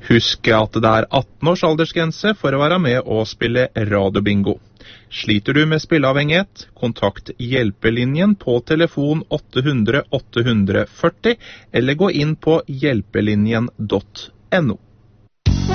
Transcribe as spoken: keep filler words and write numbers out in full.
Husk at det er atten års aldersgrense for å være med og spille radiobingo. Sliter du med spilleavhengighet, kontakt hjelpelinjen på telefon åtte hundre åtte hundre førti, eller gå inn på hjelpelinjen punktum no.